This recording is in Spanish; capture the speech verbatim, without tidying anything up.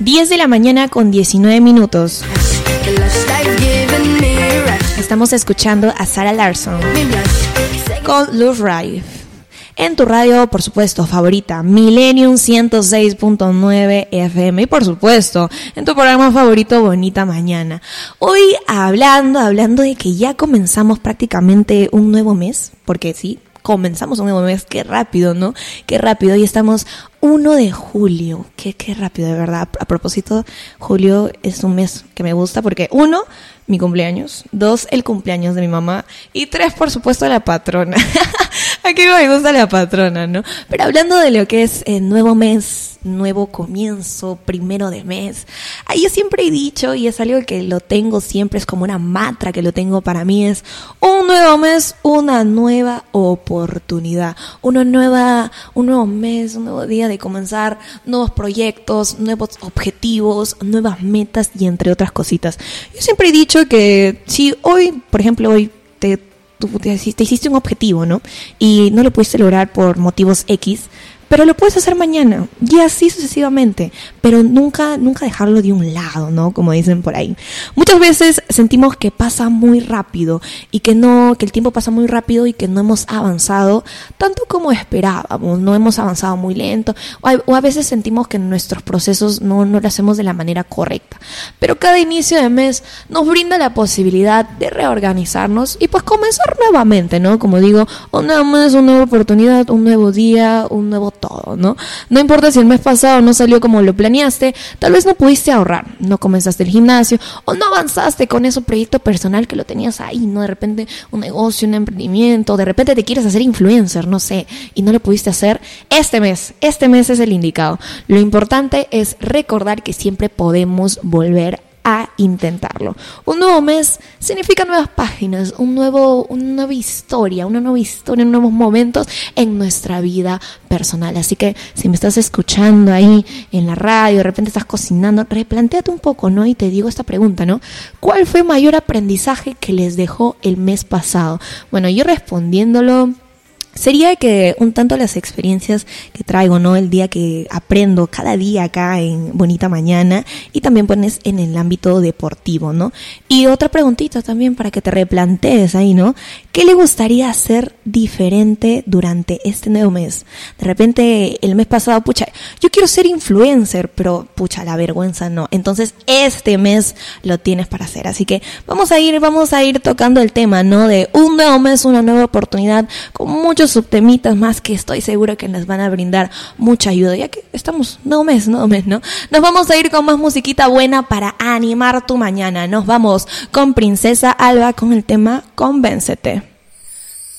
diez de la mañana con diecinueve minutos. Estamos escuchando a Sarah Larsson con Love Ride. En tu radio, por supuesto, favorita, Millennium ciento seis punto nueve F M. Y por supuesto, en tu programa favorito, Bonita Mañana. Hoy hablando, hablando de que ya comenzamos prácticamente un nuevo mes, porque sí, comenzamos un nuevo mes, qué rápido, ¿no? Qué rápido, y estamos uno de julio, qué, qué rápido, de verdad. A propósito, julio es un mes que me gusta porque, uno, mi cumpleaños, dos, el cumpleaños de mi mamá, y tres, por supuesto, la patrona. Aquí me gusta la patrona, ¿no? Pero hablando de lo que es eh, nuevo mes, nuevo comienzo, primero de mes, ahí yo siempre he dicho, y es algo que lo tengo siempre, es como una mantra que lo tengo para mí, es un nuevo mes, una nueva oportunidad, una nueva, un nuevo mes, un nuevo día de comenzar nuevos proyectos, nuevos objetivos, nuevas metas y entre otras cositas. Yo siempre he dicho que si hoy, por ejemplo, hoy te Tú te hiciste un objetivo, ¿no? Y no lo pudiste lograr por motivos X, pero lo puedes hacer mañana, y así sucesivamente, pero nunca, nunca dejarlo de un lado, ¿no? Como dicen por ahí. Muchas veces sentimos que pasa muy rápido, y que no, que el tiempo pasa muy rápido y que no hemos avanzado tanto como esperábamos, no hemos avanzado muy lento, o a, o a veces sentimos que nuestros procesos no, no lo hacemos de la manera correcta. Pero cada inicio de mes nos brinda la posibilidad de reorganizarnos y pues comenzar nuevamente, ¿no? Como digo, un nuevo mes, una nueva oportunidad, un nuevo día, un nuevo todo, ¿no? No importa si el mes pasado no salió como lo planeaste, tal vez no pudiste ahorrar, no comenzaste el gimnasio o no avanzaste con ese proyecto personal que lo tenías ahí, ¿no? De repente un negocio, un emprendimiento, de repente te quieres hacer influencer, no sé, y no lo pudiste hacer. Este mes, este mes es el indicado. Lo importante es recordar que siempre podemos volver a intentarlo. Un nuevo mes significa nuevas páginas, un nuevo, una nueva historia, una nueva historia, nuevos momentos en nuestra vida personal. Así que si me estás escuchando ahí en la radio, de repente estás cocinando, replantéate un poco, ¿no? Y te digo esta pregunta, ¿no? ¿Cuál fue el mayor aprendizaje que les dejó el mes pasado? Bueno, yo respondiéndolo, sería que un tanto las experiencias que traigo, ¿no? El día que aprendo cada día acá en Bonita Mañana, y también pones en el ámbito deportivo, ¿no? Y otra preguntita también para que te replantees ahí, ¿no? ¿Qué le gustaría hacer diferente durante este nuevo mes? De repente el mes pasado, pucha, yo quiero ser influencer, pero pucha, la vergüenza no. Entonces este mes lo tienes para hacer. Así que vamos a ir, vamos a ir tocando el tema, ¿no? De un nuevo mes, una nueva oportunidad, con mucho subtemitas más que estoy segura que nos van a brindar mucha ayuda, ya que estamos nuevo mes, nuevo mes, ¿no? Nos vamos a ir con más musiquita buena para animar tu mañana. Nos vamos con Princesa Alba con el tema Convéncete.